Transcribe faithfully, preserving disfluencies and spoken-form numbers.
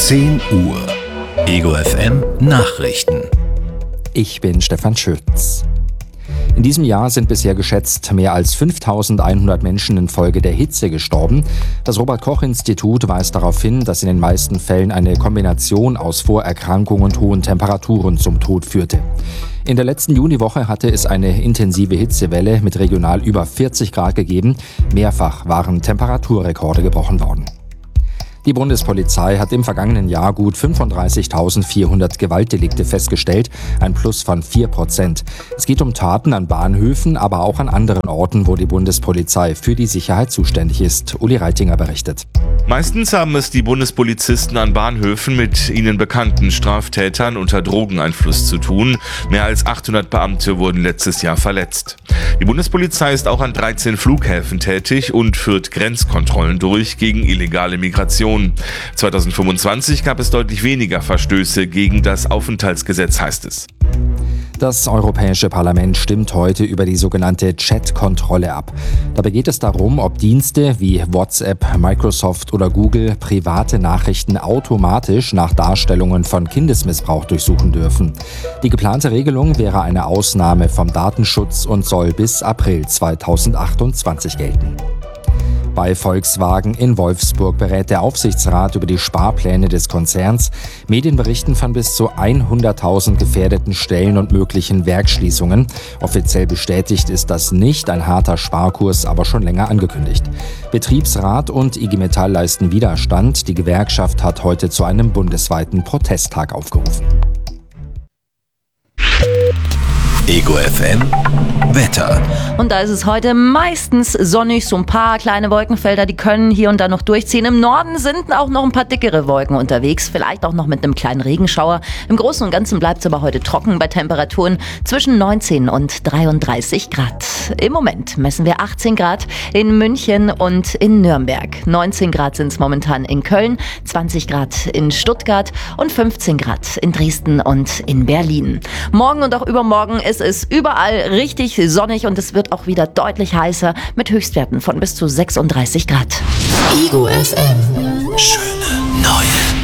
zehn Uhr. Ego F M Nachrichten. Ich bin Stefan Schütz. In diesem Jahr sind bisher geschätzt mehr als fünftausendeinhundert Menschen infolge der Hitze gestorben. Das Robert-Koch-Institut weist darauf hin, dass in den meisten Fällen eine Kombination aus Vorerkrankungen und hohen Temperaturen zum Tod führte. In der letzten Juniwoche hatte es eine intensive Hitzewelle mit regional über vierzig Grad gegeben. Mehrfach waren Temperaturrekorde gebrochen worden. Die Bundespolizei hat im vergangenen Jahr gut fünfunddreißigtausendvierhundert Gewaltdelikte festgestellt, ein Plus von vier Prozent. Es geht um Taten an Bahnhöfen, aber auch an anderen Orten, wo die Bundespolizei für die Sicherheit zuständig ist. Uli Reitinger berichtet. Meistens haben es die Bundespolizisten an Bahnhöfen mit ihnen bekannten Straftätern unter Drogeneinfluss zu tun. Mehr als achthundert Beamte wurden letztes Jahr verletzt. Die Bundespolizei ist auch an dreizehn Flughäfen tätig und führt Grenzkontrollen durch gegen illegale Migration. zweitausendfünfundzwanzig gab es deutlich weniger Verstöße gegen das Aufenthaltsgesetz, heißt es. Das Europäische Parlament stimmt heute über die sogenannte Chat-Kontrolle ab. Dabei geht es darum, ob Dienste wie WhatsApp, Microsoft oder Google private Nachrichten automatisch nach Darstellungen von Kindesmissbrauch durchsuchen dürfen. Die geplante Regelung wäre eine Ausnahme vom Datenschutz und soll bis April zweitausendachtundzwanzig gelten. Bei Volkswagen in Wolfsburg berät der Aufsichtsrat über die Sparpläne des Konzerns. Medien berichten von bis zu hunderttausend gefährdeten Stellen und möglichen Werksschließungen. Offiziell bestätigt ist das nicht, ein harter Sparkurs aber schon länger angekündigt. Betriebsrat und I G Metall leisten Widerstand. Die Gewerkschaft hat heute zu einem bundesweiten Protesttag aufgerufen. Ego F M Wetter. Und da ist es heute meistens sonnig, so ein paar kleine Wolkenfelder, die können hier und da noch durchziehen. Im Norden sind auch noch ein paar dickere Wolken unterwegs, vielleicht auch noch mit einem kleinen Regenschauer. Im Großen und Ganzen bleibt es aber heute trocken bei Temperaturen zwischen neunzehn und dreiunddreißig Grad. Im Moment messen wir achtzehn Grad in München und in Nürnberg. neunzehn Grad sind es momentan in Köln, zwanzig Grad in Stuttgart und fünfzehn Grad in Dresden und in Berlin. Morgen und auch übermorgen ist es überall richtig sonnig und es wird auch wieder deutlich heißer mit Höchstwerten von bis zu sechsunddreißig Grad. Ego F M. Schöne neue